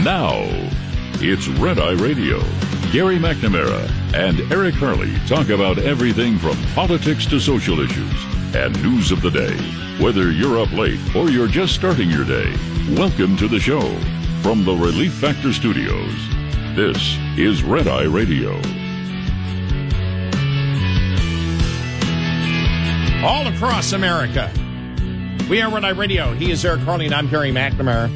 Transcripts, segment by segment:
Now, it's Red Eye Radio. Gary McNamara and Eric Harley talk about everything from politics to social issues and news of the day. Whether you're up late or you're just starting your day, welcome to the show. From the Relief Factor Studios, this is Red Eye Radio. All across America, we are Red Eye Radio. He is Eric Harley, and I'm Gary McNamara.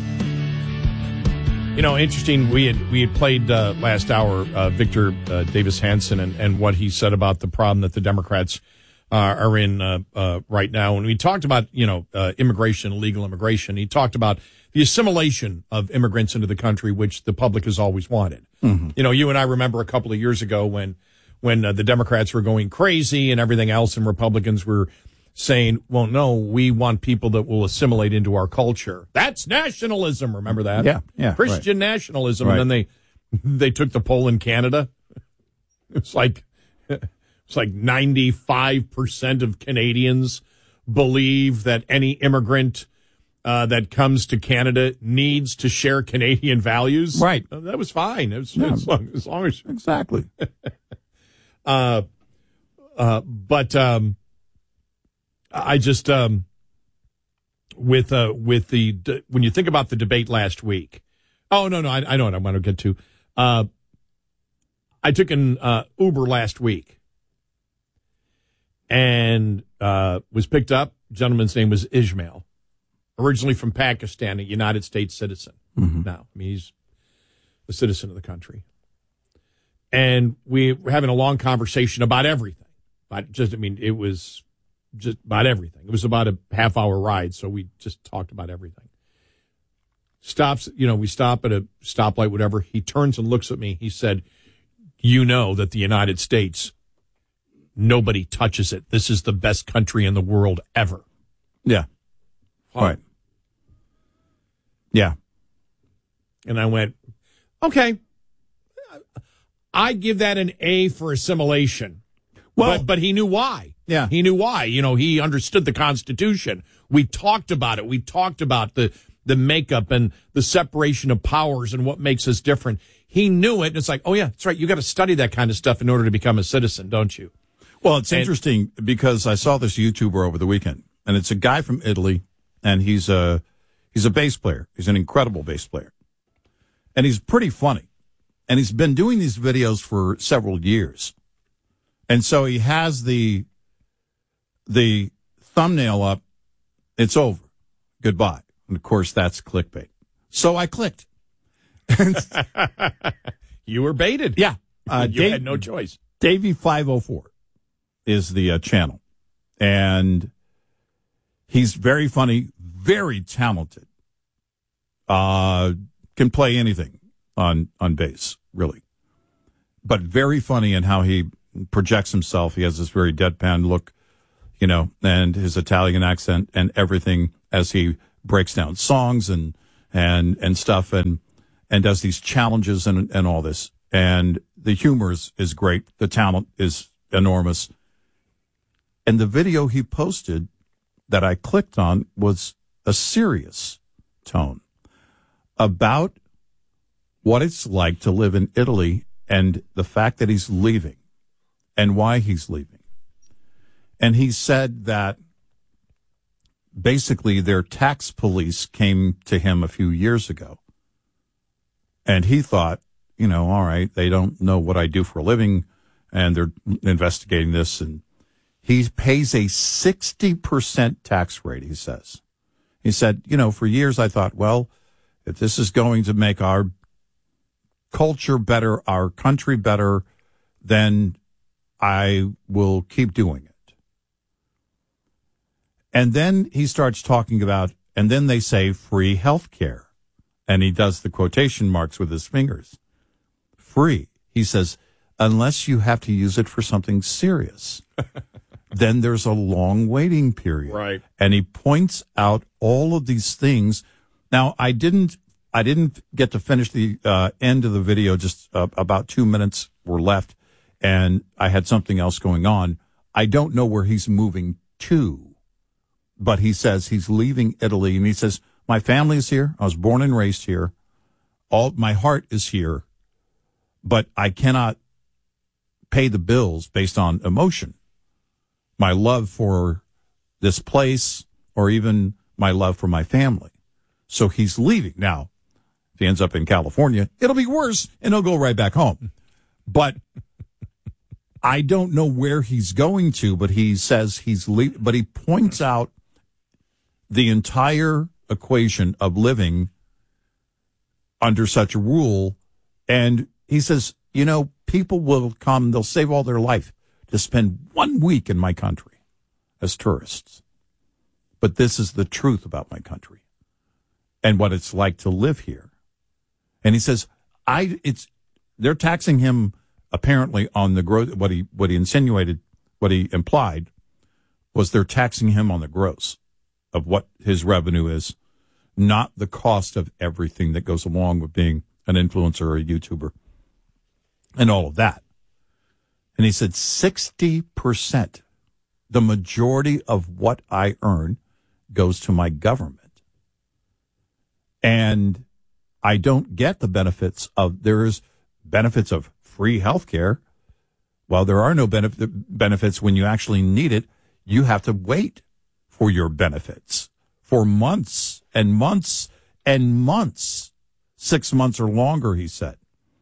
You know, interesting, we had played last hour Victor Davis Hanson and what he said about the problem that the Democrats are in right now. And we talked about, immigration, illegal immigration. He talked about the assimilation of immigrants into the country, which the public has always wanted. Mm-hmm. You know, you and I remember a couple of years ago when the Democrats were going crazy and everything else, and Republicans were saying, well, no, we want people that will assimilate into our culture. That's nationalism. Remember that? Yeah. Christian nationalism. Right. And then they took the poll in Canada. It's like 95% of Canadians believe that any immigrant that comes to Canada needs to share Canadian values. Right. That was fine. As long as exactly. I just when you think about the debate last week. Oh no, I know what I'm going to get to. I took an Uber last week and was picked up. Gentleman's name was Ismail, originally from Pakistan, a United States citizen. Mm-hmm. Now, he's a citizen of the country, and we were having a long conversation about everything. It was just about everything. It was about a half-hour ride, so we just talked about everything. We stop at a stoplight, whatever. He turns and looks at me. He said, you know that the United States, nobody touches it. This is the best country in the world ever. Yeah. Oh. Right. Yeah. And I went, okay. I give that an A for assimilation. Well, but he knew why. Yeah. He knew why. He understood the Constitution. We talked about it. We talked about the makeup and the separation of powers and what makes us different. He knew it. And it's like, oh, yeah, that's right. You got to study that kind of stuff in order to become a citizen, don't you? Well, it's interesting because I saw this YouTuber over the weekend, and it's a guy from Italy, and he's a bass player. He's an incredible bass player. And he's pretty funny. And he's been doing these videos for several years. And so he has the thumbnail up. It's over. Goodbye. And, of course, that's clickbait. So I clicked. You were baited. Yeah. You had no choice. Davey504 is the channel. And he's very funny, very talented. Can play anything on bass, really. But very funny in how he projects himself. He has this very deadpan look, and his Italian accent and everything as he breaks down songs and stuff and does these challenges and all this. And the humor is great. The talent is enormous. And the video he posted that I clicked on was a serious tone about what it's like to live in Italy and the fact that he's leaving and why he's leaving. And he said that basically their tax police came to him a few years ago. And he thought, all right, they don't know what I do for a living, and they're investigating this. And he pays a 60% tax rate, he says. He said, for years I thought, well, if this is going to make our culture better, our country better, then I will keep doing it. And then he starts talking about, and then they say free health care. And he does the quotation marks with his fingers. Free. He says, unless you have to use it for something serious, then there's a long waiting period. Right. And he points out all of these things. Now, I didn't get to finish the end of the video. Just about 2 minutes were left, and I had something else going on. I don't know where he's moving to, but he says he's leaving Italy, and he says, my family is here. I was born and raised here. all my heart is here, but I cannot pay the bills based on emotion. My love for this place, or even my love for my family. So he's leaving. Now, if he ends up in California, it'll be worse, and he'll go right back home. But I don't know where he's going to, but he says he's leaving. But he points out the entire equation of living under such a rule. And he says, you know, people will come, they'll save all their life to spend 1 week in my country as tourists. But this is the truth about my country and what it's like to live here. And he says, they're taxing him apparently on the gross. What he insinuated, what he implied was they're taxing him on the gross of what his revenue is, not the cost of everything that goes along with being an influencer or a YouTuber and all of that. And he said 60%, the majority of what I earn goes to my government. And I don't get the benefits of, there's benefits of free health care. Well, there are no benefits when you actually need it. You have to wait for your benefits for months and months and months, 6 months or longer, he said.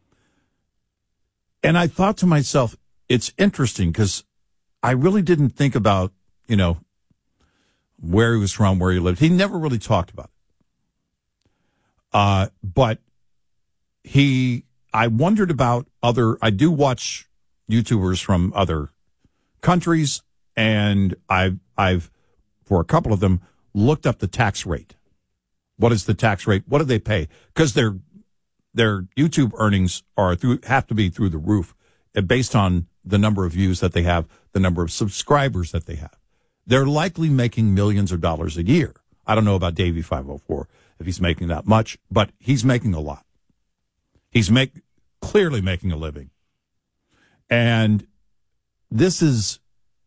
And I thought to myself, it's interesting because I really didn't think about, you know, where he was from, where he lived. He never really talked about it. But I wondered about I do watch YouTubers from other countries, and I've, for a couple of them, looked up the tax rate. What is the tax rate? What do they pay? Because their YouTube earnings have to be through the roof, based on the number of views that they have, the number of subscribers that they have. They're likely making millions of dollars a year. I don't know about Davey 504 if he's making that much, but he's making a lot. He's clearly making a living. And this is,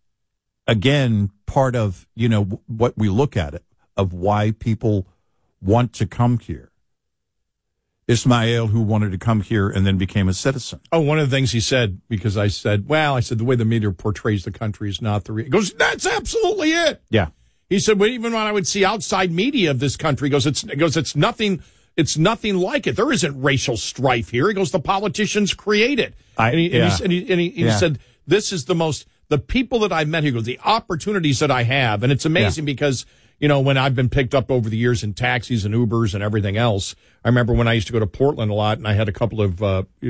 again, part of, you know, what we look at it, of why people want to come here. Ismail, who wanted to come here and then became a citizen. Oh, one of the things he said, because I said, the way the media portrays the country is not the real. He goes, that's absolutely it. Yeah. He said, well, even when I would see outside media of this country, it's nothing like it. There isn't racial strife here. He goes, the politicians create it. He said, this is the people that I've met, he goes, the opportunities that I have. And it's amazing because, you know, when I've been picked up over the years in taxis and Ubers and everything else, I remember when I used to go to Portland a lot, and I had a couple of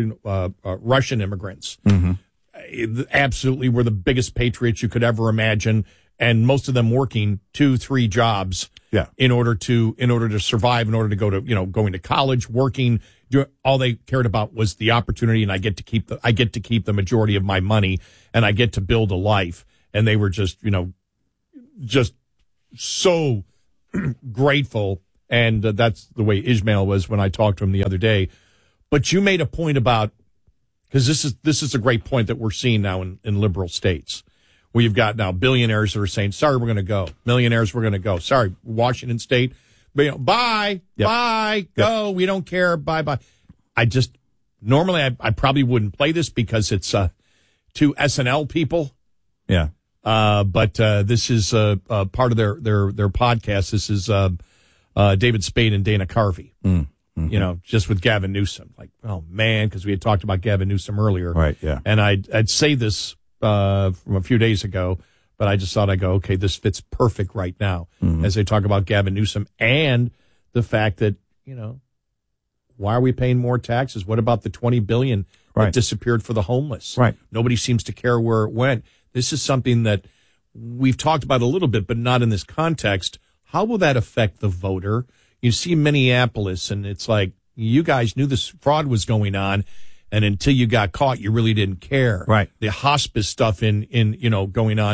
Russian immigrants. Mm-hmm. Absolutely were the biggest patriots you could ever imagine, and most of them working 2-3 jobs in order to survive, in order to go to, you know, going to college, working. All they cared about was the opportunity, and I get to keep the majority of my money, and I get to build a life. And they were just, you know, just so grateful. And that's the way Ismail was when I talked to him the other day. But you made a point about, because this is a great point that we're seeing now in liberal states, where you've got now billionaires that are saying, sorry, we're going to go. Millionaires, we're going to go. Sorry, Washington State, bye, go. We don't care. Bye. Normally I probably wouldn't play this because it's two SNL people. Yeah. But this is part of their podcast. This is David Spade and Dana Carvey. Mm-hmm. You know, just with Gavin Newsom. Like, oh man, because we had talked about Gavin Newsom earlier. Right. Yeah. And I'd say this from a few days ago, but I just thought I'd go, okay, this fits perfect right now as they talk about Gavin Newsom and the fact that, you know, why are we paying more taxes? What about the $20 billion that disappeared for the homeless? Right. Nobody seems to care where it went. This is something that we've talked about a little bit, but not in this context. How will that affect the voter? You see Minneapolis, and it's like, you guys knew this fraud was going on, and until you got caught, you really didn't care. Right. The hospice stuff in going on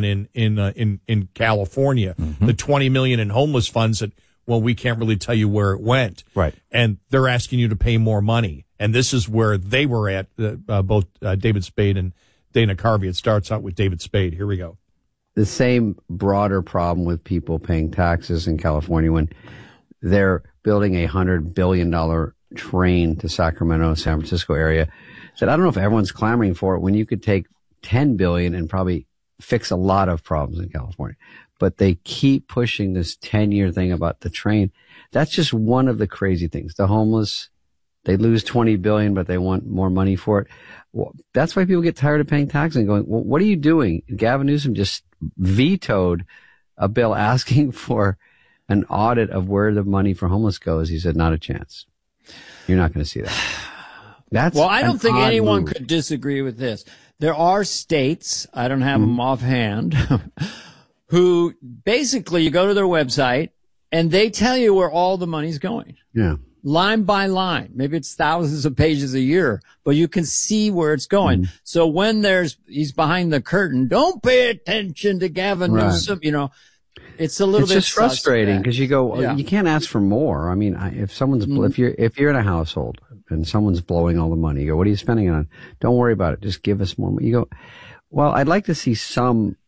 in California, the $20 million in homeless funds that, well, we can't really tell you where it went. Right. And they're asking you to pay more money. And this is where they were at, both David Spade and Dana Carvey. It starts out with David Spade. Here we go. The same broader problem with people paying taxes in California when they're building a $100 billion train to Sacramento, San Francisco area. Said, I don't know if everyone's clamoring for it when you could take $10 billion and probably fix a lot of problems in California. But they keep pushing this 10-year thing about the train. That's just one of the crazy things. The homeless, they lose $20 billion, but they want more money for it. Well, that's why people get tired of paying taxes and going, well, what are you doing? Gavin Newsom just vetoed a bill asking for an audit of where the money for homeless goes. He said, not a chance. You're not going to see that. Well, I don't think anyone could disagree with this. There are states, I don't have them offhand, who basically you go to their website and they tell you where all the money's going. Yeah. Line by line. Maybe it's thousands of pages a year, but you can see where it's going. So when he's behind the curtain, don't pay attention to Gavin Newsom, it's a little bit just frustrating because you go, Yeah. You can't ask for more. I mean, if someone's, if you're in a household and someone's blowing all the money, you go, what are you spending it on? Don't worry about it. Just give us more money. You go, well, I'd like to see something.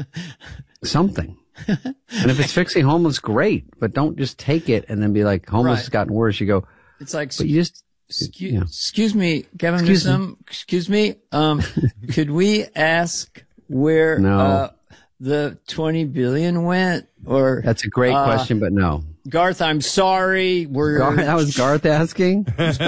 And if it's fixing homeless, great, but don't just take it and then be like, homeless has gotten worse. You go, it's like, but you just, excuse me, Gavin Newsom, excuse me. Could we ask where, the 20 billion went? Or that's a great question, but no. Garth, I'm sorry. That was Garth asking?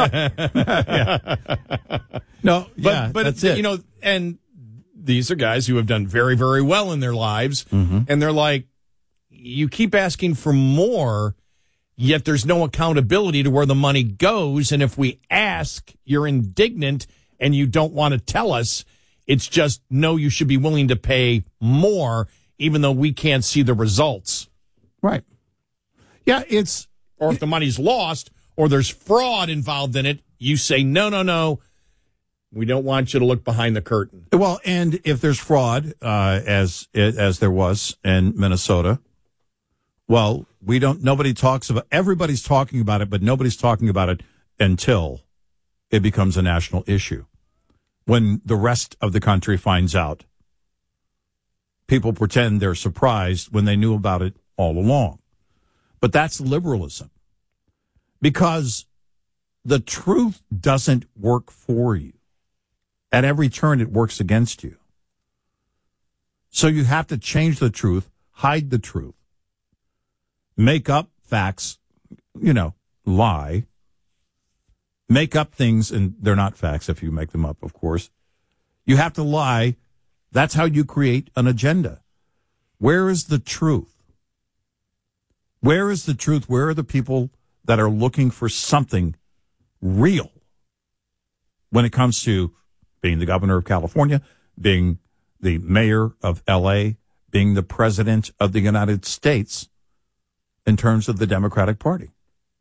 No, but that's it. And these are guys who have done very, very well in their lives. And they're like, you keep asking for more, yet there's no accountability to where the money goes. And if we ask, you're indignant and you don't want to tell us. It's just, no, you should be willing to pay more, even though we can't see the results. Right. Yeah, or if the money's lost or there's fraud involved in it, you say, no. We don't want you to look behind the curtain. Well, and if there's fraud, as there was in Minnesota, well, everybody's talking about it, but nobody's talking about it until it becomes a national issue. When the rest of the country finds out, people pretend they're surprised when they knew about it all along. But that's liberalism. Because the truth doesn't work for you. At every turn, it works against you. So you have to change the truth, hide the truth, make up facts, lie, make up things, and they're not facts if you make them up, of course. You have to lie. That's how you create an agenda. Where is the truth? Where is the truth? Where are the people that are looking for something real when it comes to being the governor of California, being the mayor of L.A., being the president of the United States in terms of the Democratic Party?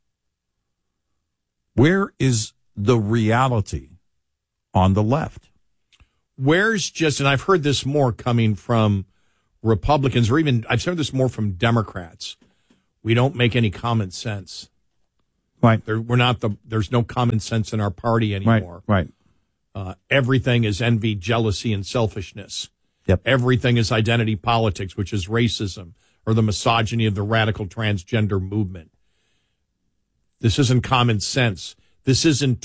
Where is the reality on the left? Where's just, and I've heard this more coming from Republicans, or even I've heard this more from Democrats. We don't make any common sense. Right. There's no common sense in our party anymore. Right. Everything is envy, jealousy, and selfishness. Yep. Everything is identity politics, which is racism, or the misogyny of the radical transgender movement. This isn't common sense. This isn't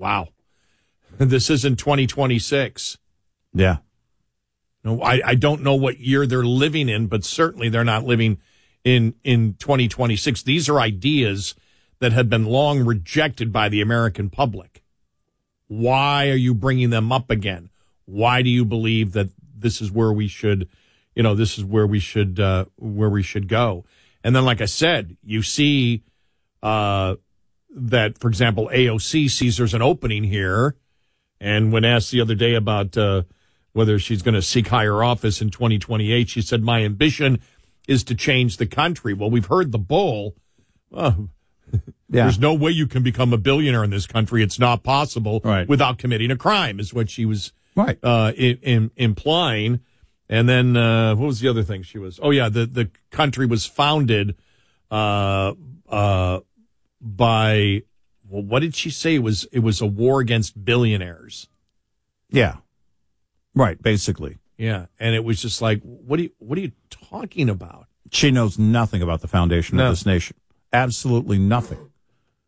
2026. Yeah. No, I don't know what year they're living in, but certainly they're not living in 2026. These are ideas that have been long rejected by the American public. Why are you bringing them up again? Why do you believe that this is where we should, where we should go? And then, like I said, you see that, for example, AOC sees there's an opening here, and when asked the other day about whether she's going to seek higher office in 2028, she said, my ambition is to change the country. Well, we've heard the bull. There's no way you can become a billionaire in this country. It's not possible without committing a crime, is what she was implying. And then what was the other thing she was? Oh, yeah, the country was founded by, well, what did she say? It was a war against billionaires. Yeah. Right, basically. Yeah, and it was just like, what are you talking about? She knows nothing about the foundation of this nation. Absolutely nothing.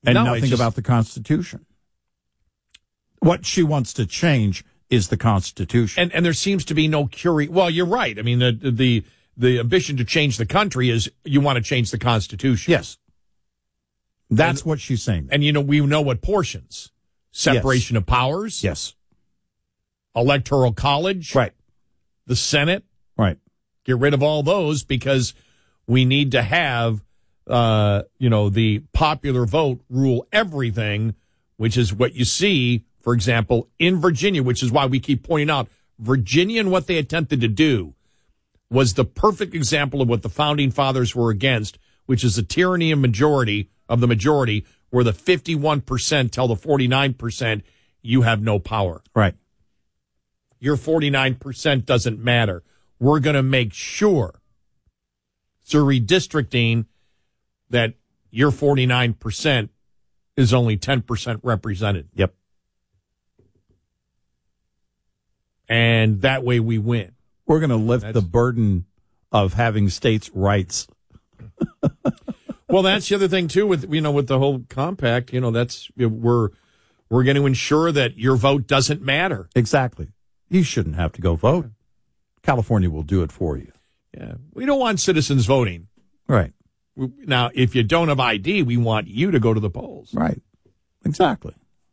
and nothing about the Constitution. What she wants to change is the Constitution. And there seems to be no curiosity. Well, you're right. I mean, the ambition to change the country is you want to change the Constitution. Yes. That's what she's saying. And, we know what portions. Separation of powers. Yes. Electoral college. Right. The Senate. Right. Get rid of all those because we need to have, the popular vote rule everything, which is what you see, for example, in Virginia, which is why we keep pointing out Virginia and what they attempted to do was the perfect example of what the founding fathers were against, which is the tyranny of the majority, where the 51% tell the 49% you have no power. Right. Your 49% doesn't matter. We're going to make sure through redistricting that your 49% is only 10% represented. Yep. And that way we win. We're going to lift the burden of having states' rights. Well, that's the other thing too with the whole compact. That's we're going to ensure that your vote doesn't matter. Exactly. You shouldn't have to go vote. California will do it for you. Yeah, we don't want citizens voting. Right. Now, if you don't have ID, we want you to go to the polls. Right. Exactly.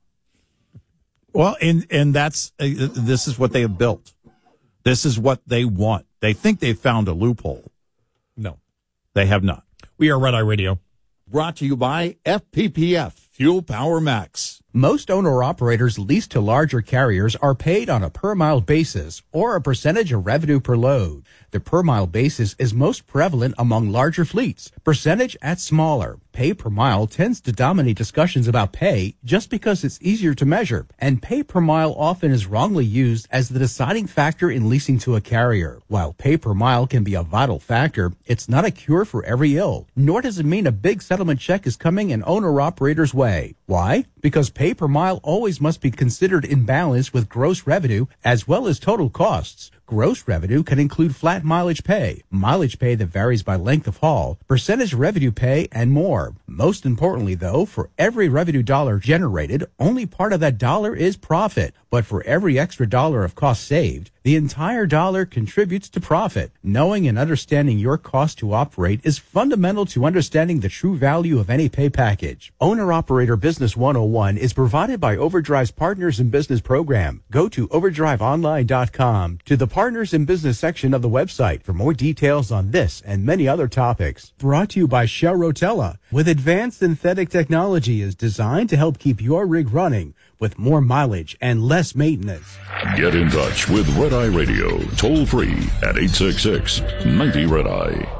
Well, and that's this is what they have built. This is what they want. They think they've found a loophole. No, they have not. We are Red Eye Radio. Brought to you by FPPF, Fuel Power Max. Most owner-operators leased to larger carriers are paid on a per-mile basis or a percentage of revenue per load. The per-mile basis is most prevalent among larger fleets. Percentage at smaller. Pay per mile tends to dominate discussions about pay just because it's easier to measure, and pay per mile often is wrongly used as the deciding factor in leasing to a carrier. While pay per mile can be a vital factor, it's not a cure for every ill, nor does it mean a big settlement check is coming an owner-operator's way. Why? Because pay per mile always must be considered in balance with gross revenue as well as total costs. Gross revenue can include flat mileage pay that varies by length of haul, percentage revenue pay, and more. Most importantly, though, for every revenue dollar generated, only part of that dollar is profit. But for every extra dollar of cost saved, the entire dollar contributes to profit. Knowing and understanding your cost to operate is fundamental to understanding the true value of any pay package. Owner-Operator Business 101 is provided by Overdrive's Partners in Business program. Go to overdriveonline.com to the Partners in Business section of the website for more details on this and many other topics. Brought to you by Shell Rotella. With advanced synthetic technology is designed to help keep your rig running with more mileage and less maintenance. Get in touch with Red Eye Radio, toll free at 866-90-RED-EYE.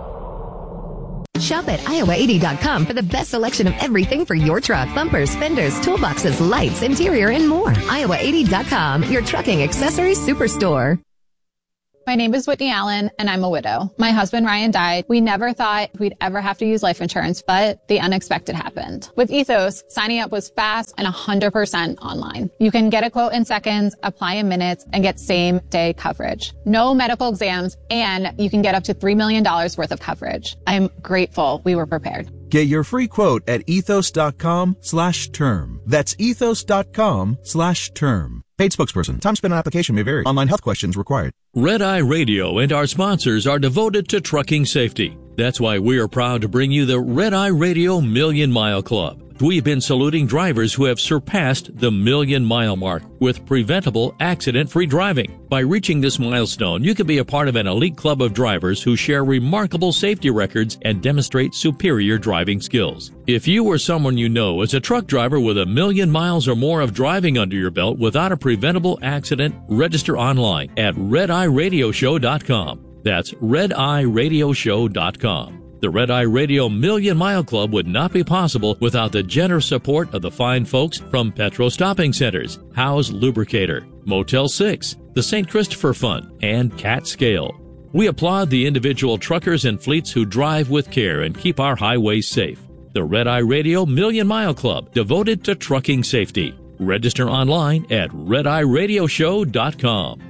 Shop at iowa80.com for the best selection of everything for your truck. Bumpers, fenders, toolboxes, lights, interior, and more. iowa80.com, your trucking accessories superstore. My name is Whitney Allen, and I'm a widow. My husband, Ryan, died. We never thought we'd ever have to use life insurance, but the unexpected happened. With Ethos, signing up was fast and 100% online. You can get a quote in seconds, apply in minutes, and get same-day coverage. No medical exams, and you can get up to $3 million worth of coverage. I'm grateful we were prepared. Get your free quote at ethos.com/term. That's ethos.com/term. Paid spokesperson. Time spent on application may vary. Online health questions required. Red Eye Radio and our sponsors are devoted to trucking safety. That's why we are proud to bring you the Red Eye Radio Million Mile Club. We've been saluting drivers who have surpassed the 1,000,000-mile mark with preventable, accident-free driving. By reaching this milestone, you can be a part of an elite club of drivers who share remarkable safety records and demonstrate superior driving skills. If you or someone you know is a truck driver with 1,000,000 miles or more of driving under your belt without a preventable accident, register online at redeyeradioshow.com. That's redeyeradioshow.com. The Red Eye Radio Million Mile Club would not be possible without the generous support of the fine folks from Petro Stopping Centers, Howe's Lubricator, Motel 6, the St. Christopher Fund, and Cat Scale. We applaud the individual truckers and fleets who drive with care and keep our highways safe. The Red Eye Radio Million Mile Club, devoted to trucking safety. Register online at redeyeradioshow.com.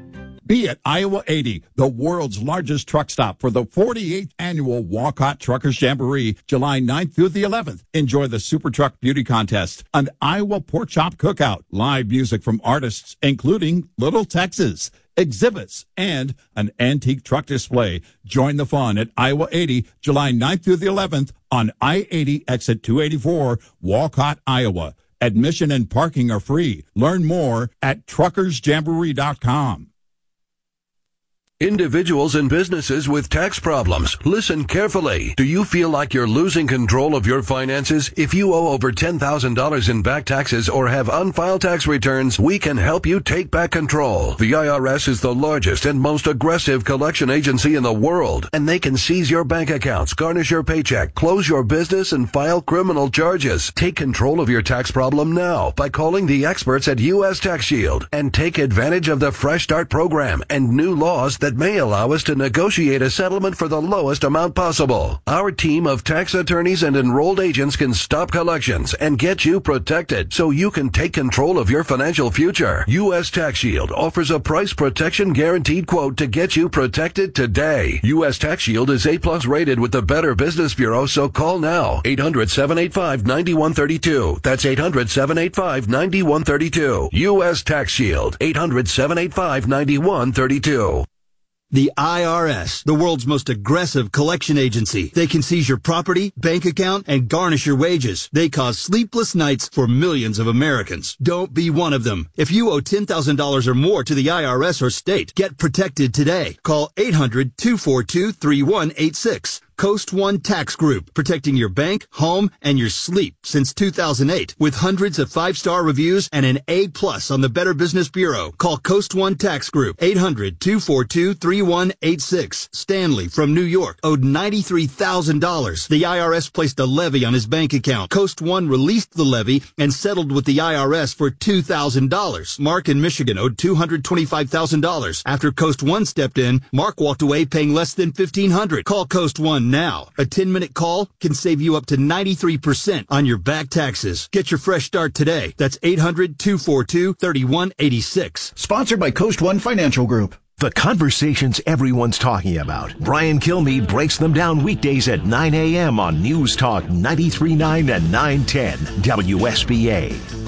Be at Iowa 80, the world's largest truck stop for the 48th annual Walcott Truckers Jamboree, July 9th through the 11th. Enjoy the Super Truck Beauty Contest, an Iowa pork chop cookout, live music from artists including Little Texas, exhibits, and an antique truck display. Join the fun at Iowa 80, July 9th through the 11th on I-80 exit 284, Walcott, Iowa. Admission and parking are free. Learn more at truckersjamboree.com. Individuals and businesses with tax problems, listen carefully. Do you feel like you're losing control of your finances? If you owe over $10,000 in back taxes or have unfiled tax returns, we can help you take back control. The IRS is the largest and most aggressive collection agency in the world, and they can seize your bank accounts, garnish your paycheck, close your business, and file criminal charges. Take control of your tax problem now by calling the experts at U.S. Tax Shield and take advantage of the Fresh Start program and new laws that may allow us to negotiate a settlement for the lowest amount possible. Our team of tax attorneys and enrolled agents can stop collections and get you protected so you can take control of your financial future. U.S. Tax Shield offers a price protection guaranteed quote to get you protected today. U.S. Tax Shield is A+ rated with the Better Business Bureau, so call now. 800-785-9132. That's 800-785-9132. U.S. Tax Shield. 800-785-9132. The IRS, the world's most aggressive collection agency. They can seize your property, bank account, and garnish your wages. They cause sleepless nights for millions of Americans. Don't be one of them. If you owe $10,000 or more to the IRS or state, get protected today. Call 800-242-3186. Coast One Tax Group, protecting your bank, home, and your sleep since 2008. With hundreds of 5-star reviews and an A+ on the Better Business Bureau. Call Coast One Tax Group, 800-242-3186. Stanley from New York owed $93,000. The IRS placed a levy on his bank account. Coast One released the levy and settled with the IRS for $2,000. Mark in Michigan owed $225,000. After Coast One stepped in, Mark walked away paying less than $1,500. Call Coast One now. A 10-minute call can save you up to 93% on your back taxes. Get your fresh start today. That's 800-242-3186. Sponsored by Coast One Financial Group. The conversations everyone's talking about. Brian Kilmeade breaks them down weekdays at 9 a.m. on News Talk 93.9 and 910 WSBA.